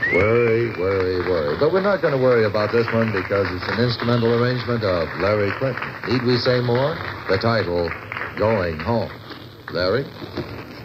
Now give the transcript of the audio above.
Worry, worry, worry. But we're not going to worry about this one because it's an instrumental arrangement of Larry Clinton. Need we say more? The title, Going Home. Larry?